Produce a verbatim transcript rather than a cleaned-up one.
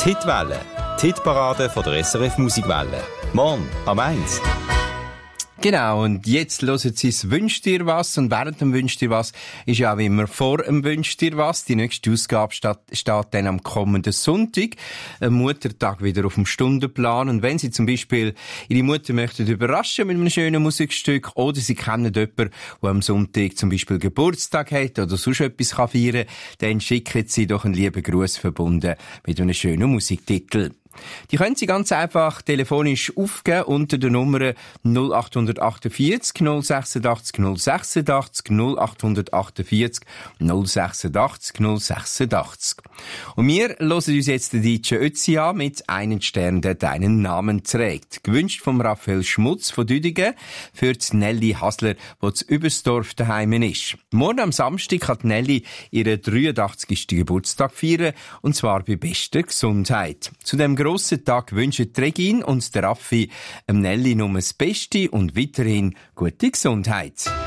Die Hitwelle, die Hitparade von der S R F Musikwelle. Morgen am eins. Genau, und jetzt hören Sie es «Wünsch dir was», und während dem «Wünsch dir was» ist ja auch immer vor dem «Wünsch dir was». Die nächste Ausgabe steht, steht dann am kommenden Sonntag, am Muttertag, wieder auf dem Stundenplan. Und wenn Sie zum Beispiel Ihre Mutter möchten überraschen mit einem schönen Musikstück, oder Sie kennen jemanden, der am Sonntag zum Beispiel Geburtstag hat oder sonst etwas kann feiern, dann schicken Sie doch einen lieben Gruß verbunden mit einem schönen Musiktitel. Die können Sie ganz einfach telefonisch aufgeben unter der Nummer null acht achtundvierzig null sechsundachtzig null sechsundachtzig null acht achtundvierzig null sechsundachtzig null sechsundachtzig. Und wir hören uns jetzt den D J Ötzi an mit «Einen Stern, der deinen Namen trägt». Gewünscht vom Raphael Schmutz von Düdingen für die Nelly Hasler, die zu Übersdorf daheim ist. Morgen am Samstag kann Nelly ihren dreiundachtzigsten Geburtstag feiern, und zwar bei bester Gesundheit. Zu dem grossen Tag wünschen Regine und der Raffi Nelly nur das Beste und weiterhin gute Gesundheit.